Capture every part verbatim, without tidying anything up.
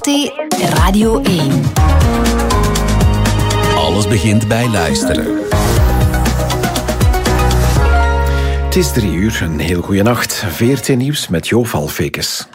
R T Radio één. Alles begint bij luisteren. Het is drie uur, een heel goede nacht. V R T Nieuws met Jo Valfekes.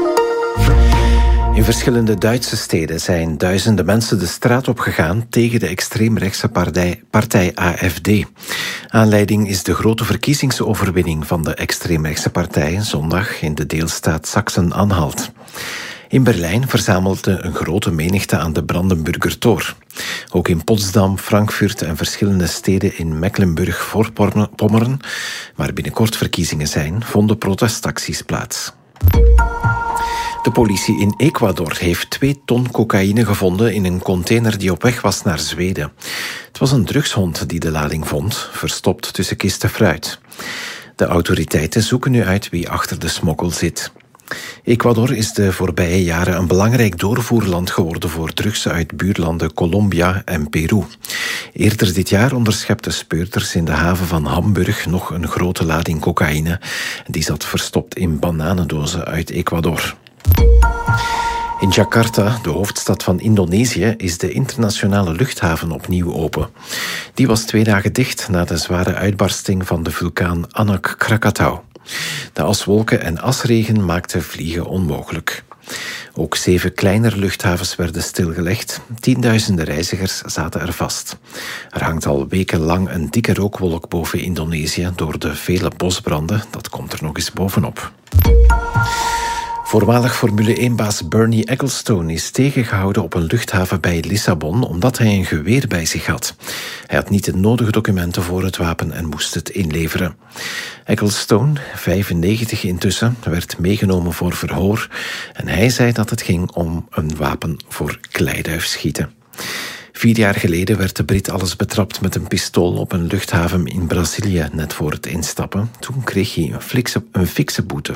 In verschillende Duitse steden zijn duizenden mensen de straat opgegaan tegen de extreemrechtse partij, partij A F D. Aanleiding is de grote verkiezingsoverwinning van de extreemrechtse partij zondag in de deelstaat Sachsen-Anhalt. In Berlijn verzamelde een grote menigte aan de Brandenburger Tor. Ook in Potsdam, Frankfurt en verschillende steden in Mecklenburg-Vorpommern, waar binnenkort verkiezingen zijn, vonden protestacties plaats. De politie in Ecuador heeft twee ton cocaïne gevonden in een container die op weg was naar Zweden. Het was een drugshond die de lading vond, verstopt tussen kisten fruit. De autoriteiten zoeken nu uit wie achter de smokkel zit. Ecuador is de voorbije jaren een belangrijk doorvoerland geworden voor drugs uit buurlanden Colombia en Peru. Eerder dit jaar onderschepten speurders in de haven van Hamburg nog een grote lading cocaïne. Die zat verstopt in bananendozen uit Ecuador. In Jakarta, de hoofdstad van Indonesië, is de internationale luchthaven opnieuw open. Die was twee dagen dicht na de zware uitbarsting van de vulkaan Anak Krakatau. De aswolken en asregen maakten vliegen onmogelijk. Ook zeven kleinere luchthavens werden stilgelegd. Tienduizenden reizigers zaten er vast. Er hangt al wekenlang een dikke rookwolk boven Indonesië door de vele bosbranden. Dat komt er nog eens bovenop. Voormalig Formule één-baas Bernie Ecclestone is tegengehouden op een luchthaven bij Lissabon omdat hij een geweer bij zich had. Hij had niet de nodige documenten voor het wapen en moest het inleveren. Ecclestone, vijfennegentig intussen, werd meegenomen voor verhoor en hij zei dat het ging om een wapen voor kleiduifschieten. Vier jaar geleden werd de Brit alles betrapt met een pistool op een luchthaven in Brazilië net voor het instappen. Toen kreeg hij een fikse, een fikse boete.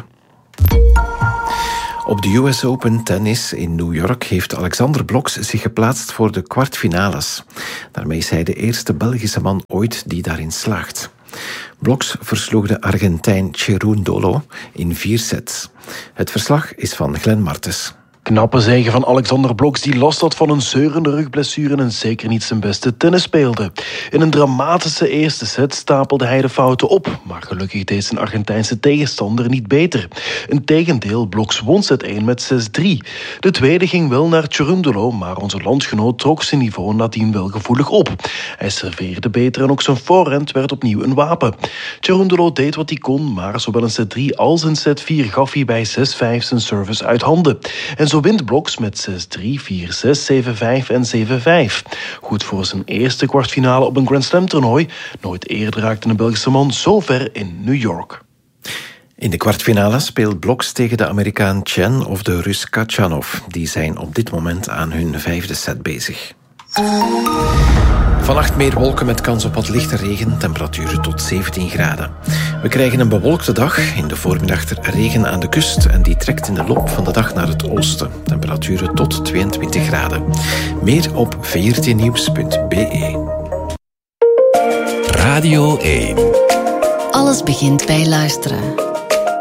Op de U S Open tennis in New York heeft Alexander Bloksch zich geplaatst voor de kwartfinales. Daarmee is hij de eerste Belgische man ooit die daarin slaagt. Bloksch versloeg de Argentijn Cerundolo in vier sets. Het verslag is van Glenn Martens. Knappe zege van Alexander Bloksch, die last had van een zeurende rugblessure en zeker niet zijn beste tennis speelde. In een dramatische eerste set stapelde hij de fouten op, maar gelukkig deed zijn Argentijnse tegenstander niet beter. Integendeel, Bloksch won set één met zes drie. De tweede ging wel naar Cerundolo, maar onze landgenoot trok zijn niveau nadien wel gevoelig op. Hij serveerde beter en ook zijn voorhand werd opnieuw een wapen. Cerundolo deed wat hij kon, maar zowel in set drie als in set vier gaf hij bij zes vijf zijn service uit handen. En zo wint Bloksch met zes drie, vier zes, zeven vijf en zeven vijf. Goed voor zijn eerste kwartfinale op een Grand Slam toernooi. Nooit eerder raakte een Belgische man zo ver in New York. In de kwartfinale speelt Bloksch tegen de Amerikaan Chen of de Rus Kachanov. Die zijn op dit moment aan hun vijfde set bezig. Vannacht meer wolken met kans op wat lichte regen, temperaturen tot zeventien graden. We krijgen een bewolkte dag, in de voormiddag regen aan de kust en die trekt in de loop van de dag naar het oosten. Temperaturen tot tweeëntwintig graden. Meer op v r t nieuws punt b e. Radio één. Alles begint bij luisteren.